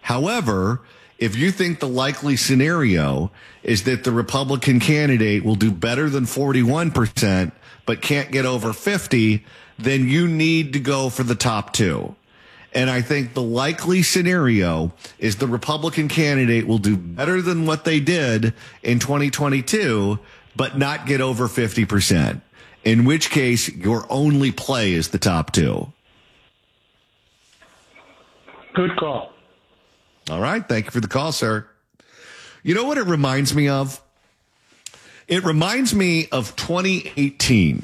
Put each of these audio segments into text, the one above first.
However, if you think the likely scenario is that the Republican candidate will do better than 41%, but can't get over 50, then you need to go for the top two. And I think the likely scenario is the Republican candidate will do better than what they did in 2022, but not get over 50%. In which case, your only play is the top two. Good call. All right. Thank you for the call, sir. You know what it reminds me of? It reminds me of 2018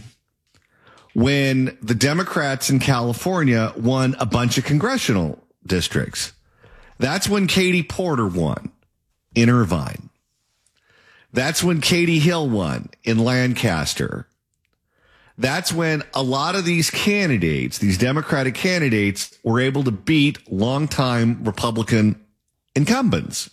when the Democrats in California won a bunch of congressional districts. That's when Katie Porter won in Irvine. That's when Katie Hill won in Lancaster. That's when a lot of these candidates, these Democratic candidates, were able to beat longtime Republican incumbents.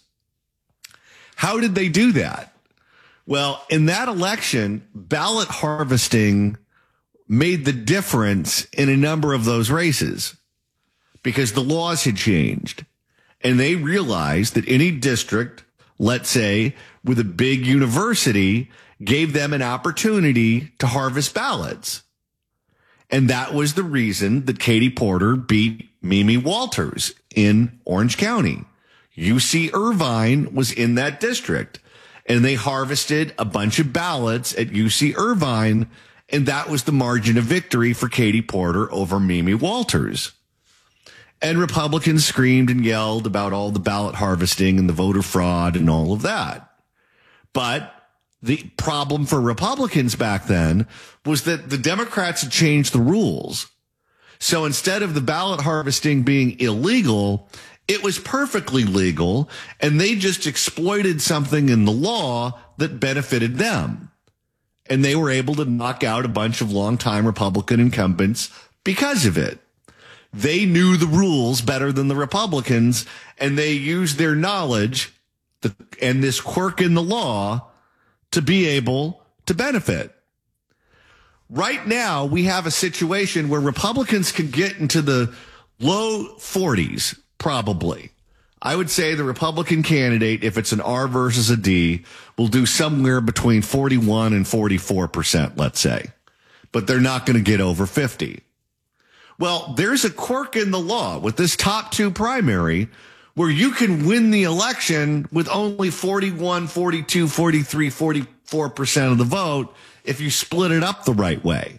How did they do that? Well, in that election, ballot harvesting made the difference in a number of those races because the laws had changed. And they realized that any district, let's say, with a big university, gave them an opportunity to harvest ballots. And that was the reason that Katie Porter beat Mimi Walters in Orange County. UC Irvine was in that district, and they harvested a bunch of ballots at UC Irvine, and that was the margin of victory for Katie Porter over Mimi Walters. And Republicans screamed and yelled about all the ballot harvesting and the voter fraud and all of that. But the problem for Republicans back then was that the Democrats had changed the rules. So instead of the ballot harvesting being illegal, it was perfectly legal, and they just exploited something in the law that benefited them. And they were able to knock out a bunch of longtime Republican incumbents because of it. They knew the rules better than the Republicans, and they used their knowledge and this quirk in the law to be able to benefit. Right now, we have a situation where Republicans can get into the low 40s, probably. I would say the Republican candidate, if it's an R versus a D, will do somewhere between 41 and 44%, let's say. But they're not going to get over 50. Well, there's a quirk in the law with this top two primary where you can win the election with only 41, 42, 43, 44% of the vote if you split it up the right way.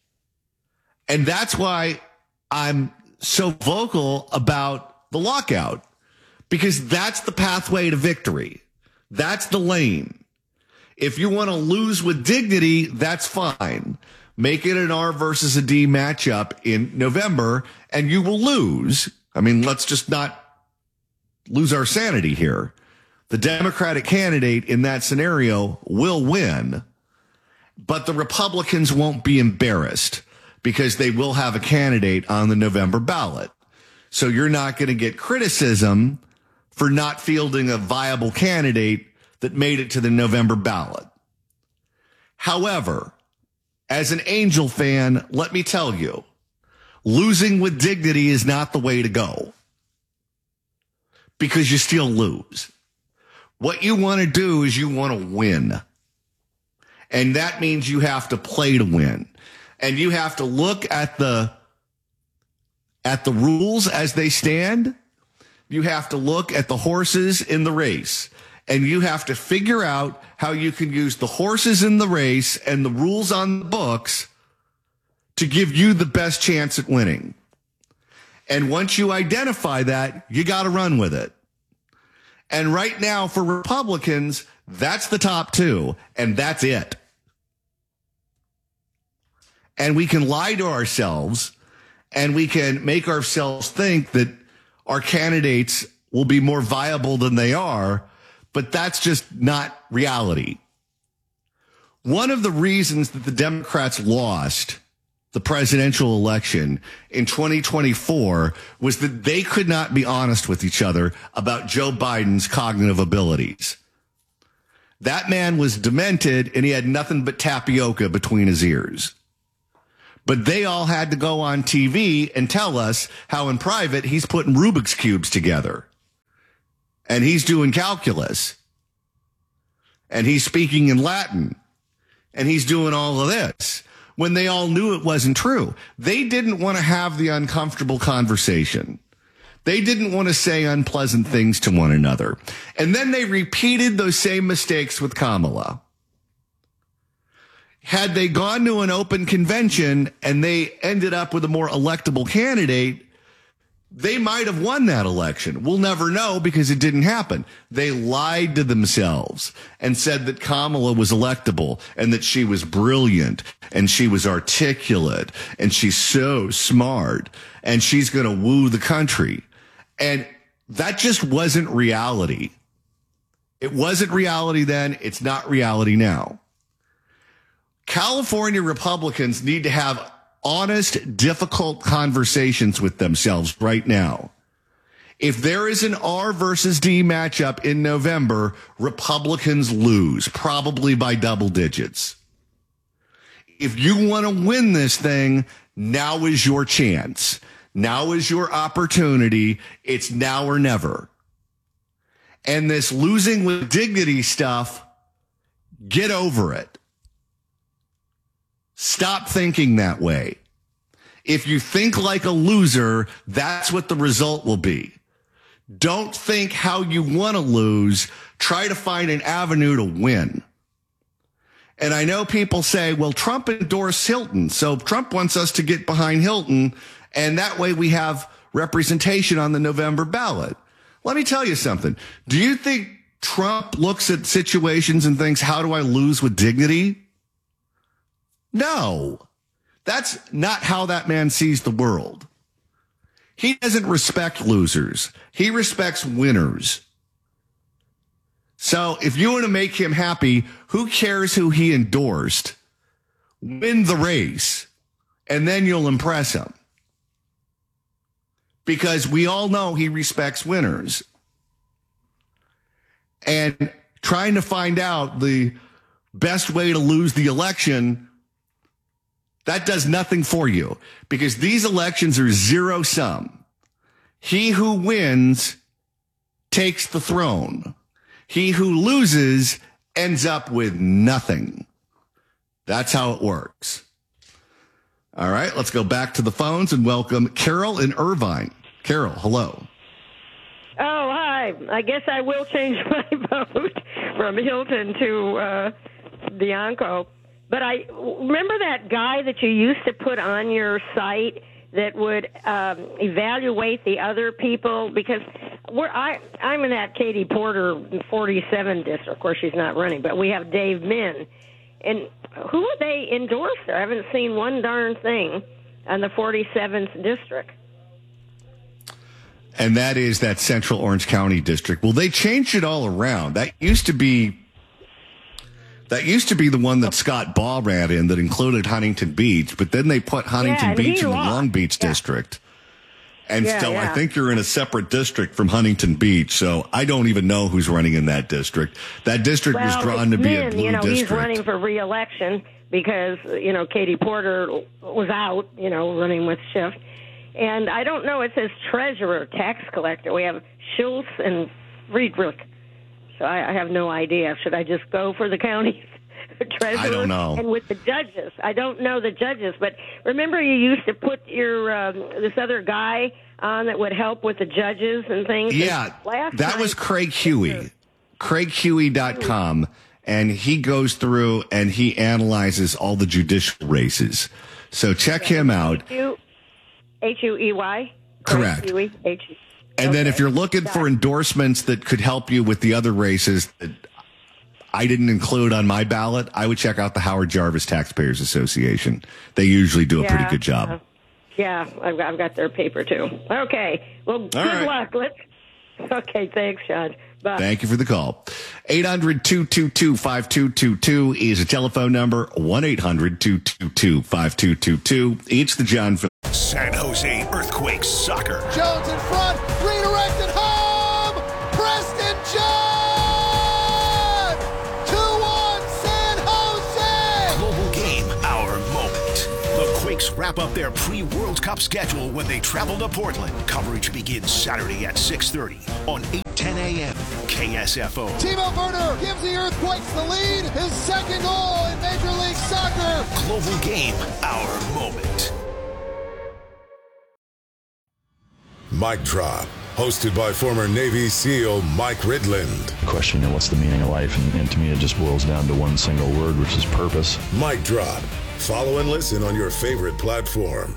And that's why I'm so vocal about the lockout, because that's the pathway to victory. That's the lane. If you want to lose with dignity, that's fine. Make it an R versus a D matchup in November, and you will lose. I mean, let's just not lose our sanity here. The Democratic candidate in that scenario will win, but the Republicans won't be embarrassed because they will have a candidate on the November ballot. So you're not going to get criticism for not fielding a viable candidate that made it to the November ballot. However, as an Angel fan, let me tell you, losing with dignity is not the way to go, because you still lose. What you want to do is you want to win. And that means you have to play to win. And you have to look at the rules as they stand. You have to look at the horses in the race. And you have to figure out how you can use the horses in the race and the rules on the books to give you the best chance at winning. And once you identify that, you got to run with it. And right now for Republicans, that's the top two, and that's it. And we can lie to ourselves, and we can make ourselves think that our candidates will be more viable than they are, but that's just not reality. One of the reasons that the Democrats lost the presidential election in 2024 was that they could not be honest with each other about Joe Biden's cognitive abilities. That man was demented, and he had nothing but tapioca between his ears. But they all had to go on TV and tell us how in private he's putting Rubik's Cubes together. and he's doing calculus, and he's speaking in Latin, and he's doing all of this when they all knew it wasn't true. They didn't want to have the uncomfortable conversation. They didn't want to say unpleasant things to one another. And then they repeated those same mistakes with Kamala. Had they gone to an open convention and they ended up with a more electable candidate, they might have won that election. We'll never know because it didn't happen. They lied to themselves and said that Kamala was electable and that she was brilliant and she was articulate and she's so smart and she's going to woo the country. And that just wasn't reality. It wasn't reality then. It's not reality now. California Republicans need to have honest, difficult conversations with themselves right now. If there is an R versus D matchup in November, Republicans lose, probably by double digits. If you want to win this thing, now is your chance. Now is your opportunity. It's now or never. And this losing with dignity stuff, get over it. Stop thinking that way. If you think like a loser, that's what the result will be. Don't think how you want to lose. Try to find an avenue to win. And I know people say, well, Trump endorsed Hilton, so Trump wants us to get behind Hilton, and that way we have representation on the November ballot. Let me tell you something. Do you think Trump looks at situations and thinks, how do I lose with dignity? No, that's not how that man sees the world. He doesn't respect losers. He respects winners. So if you want to make him happy, who cares who he endorsed? Win the race, and then you'll impress him. Because we all know he respects winners. And trying to find out the best way to lose the election, that does nothing for you, because these elections are zero sum. He who wins takes the throne. He who loses ends up with nothing. That's how it works. All right, let's go back to the phones and welcome Carol in Irvine. Carol, hello. Oh, hi. I guess I will change my vote from Hilton to Bianco. But I remember that guy that you used to put on your site that would evaluate the other people, because I'm in that Katie Porter 47 district. Of course, she's not running, but we have Dave Min. And who would they endorse there? I haven't seen one darn thing on the 47th district. And that is that Central Orange County district. Well, they changed it all around. That used to be the one that Scott Baugh ran in that included Huntington Beach, but then they put Huntington Beach in the Long Beach district. And still, I think you're in a separate district from Huntington Beach, so I don't even know who's running in that district. That district was drawn to be a blue district. He's running for re-election because, Katie Porter was out, running with Schiff. And I don't know, it says treasurer, tax collector. We have Schultz and Friedrich. So I have no idea. Should I just go for the county treasurer? I don't know. And with the judges, I don't know the judges. But remember, you used to put your this other guy on that would help with the judges and things. Yeah, that was Craig Huey, CraigHuey.com, and he goes through and he analyzes all the judicial races. So check him out. Huey? Correct. Huey, And then if you're looking for endorsements that could help you with the other races that I didn't include on my ballot, I would check out the Howard Jarvis Taxpayers Association. They usually do a pretty good job. I've got their paper too. Okay. Well, good luck. Okay, thanks, Sean. Bye. Thank you for the call. 800-222-5222 is a telephone number. 1-800-222-5222. It's the John San Jose Earthquakes soccer. Jones in front, redirected home. Preston John! 2-1 San Jose! Global game, our moment. The Quakes wrap up their pre-World Cup schedule when they travel to Portland. Coverage begins Saturday at 6:30 on 810 10 a.m. KSFO. Timo Werner gives the Earthquakes the lead. His second goal in Major League Soccer. Global Game, our moment. Mic Drop, hosted by former Navy SEAL Mike Ridland. Question, what's the meaning of life? And to me, it just boils down to one single word, which is purpose. Mic Drop. Follow and listen on your favorite platform.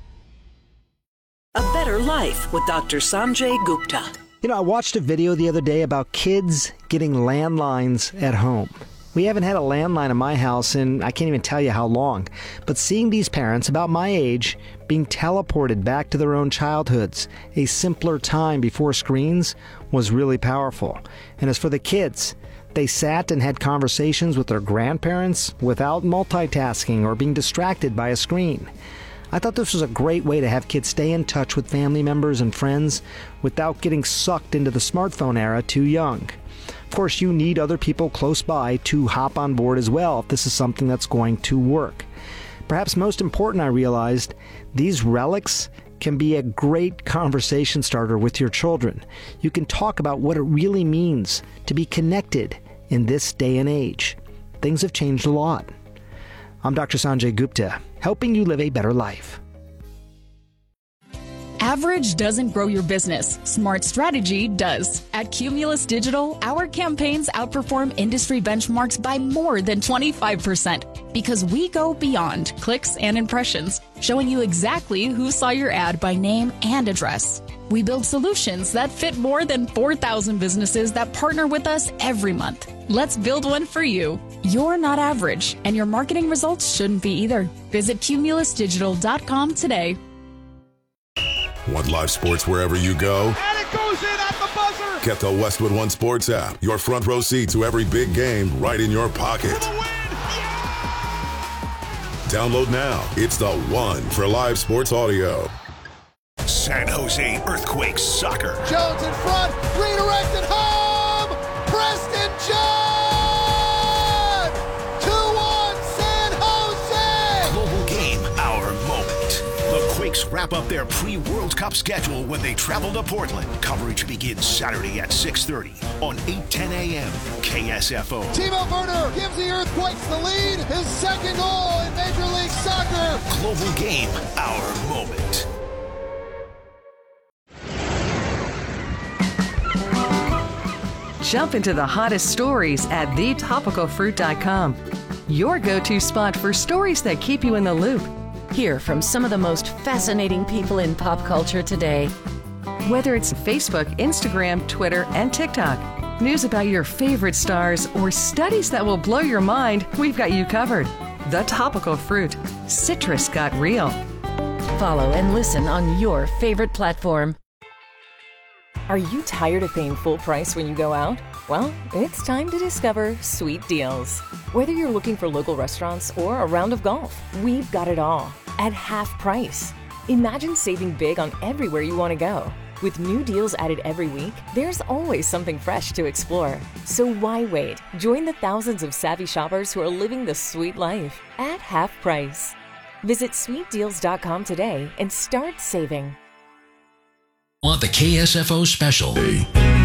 A Better Life with Dr. Sanjay Gupta. You know, I watched a video the other day about kids getting landlines at home. We haven't had a landline in my house in I can't even tell you how long. But seeing these parents about my age being teleported back to their own childhoods, a simpler time before screens, was really powerful. And as for the kids, they sat and had conversations with their grandparents without multitasking or being distracted by a screen. I thought this was a great way to have kids stay in touch with family members and friends without getting sucked into the smartphone era too young. Of course, you need other people close by to hop on board as well if this is something that's going to work. Perhaps most important, I realized, these relics can be a great conversation starter with your children. You can talk about what it really means to be connected in this day and age. Things have changed a lot. I'm Dr. Sanjay Gupta, helping you live a better life. Average doesn't grow your business. Smart strategy does. At Cumulus Digital, our campaigns outperform industry benchmarks by more than 25% because we go beyond clicks and impressions, showing you exactly who saw your ad by name and address. We build solutions that fit more than 4,000 businesses that partner with us every month. Let's build one for you. You're not average, and your marketing results shouldn't be either. Visit cumulusdigital.com today. Want live sports wherever you go? And it goes in at the buzzer. Get the Westwood One Sports app. Your front row seat to every big game right in your pocket. For the win. Download now. It's the one for live sports audio. San Jose Earthquakes Soccer. Jones in front. Redirected home. Preston John. 2-1 San Jose. Global Game, our moment. The Quakes wrap up their pre-World Cup schedule when they travel to Portland. Coverage begins Saturday at 6:30 on 8:10 a.m. KSFO. Timo Werner gives the Earthquakes the lead. His second goal in Major League Soccer. Global Game, our moment. Jump into the hottest stories at thetopicalfruit.com. Your go-to spot for stories that keep you in the loop. Hear from some of the most fascinating people in pop culture today. Whether it's Facebook, Instagram, Twitter, and TikTok, news about your favorite stars, or studies that will blow your mind, we've got you covered. The Topical Fruit. Citrus got real. Follow and listen on your favorite platform. Are you tired of paying full price when you go out? Well, it's time to discover Sweet Deals. Whether you're looking for local restaurants or a round of golf, we've got it all at half price. Imagine saving big on everywhere you want to go. With new deals added every week, there's always something fresh to explore. So why wait? Join the thousands of savvy shoppers who are living the sweet life at half price. Visit sweetdeals.com today and start saving. Want the KSFO special?